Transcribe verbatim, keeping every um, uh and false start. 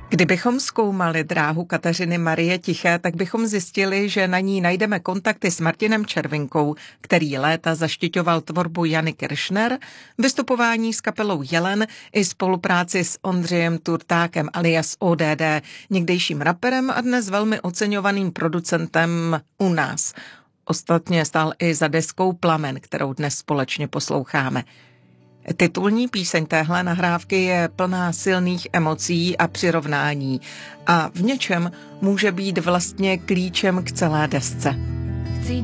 Kdybychom zkoumali dráhu Kateřiny Marie Tiché, tak bychom zjistili, že na ní najdeme kontakty s Martinem Červinkou, který léta zaštiťoval tvorbu Jany Kiršner, vystupování s kapelou Jelen i spolupráci s Ondřejem Turtákem alias O D D, někdejším raperem a dnes velmi oceňovaným producentem u nás. Ostatně stál i za deskou Plamen, kterou dnes společně posloucháme. Titulní píseň téhle nahrávky je plná silných emocí a přirovnání a v něčem může být vlastně klíčem k celé desce.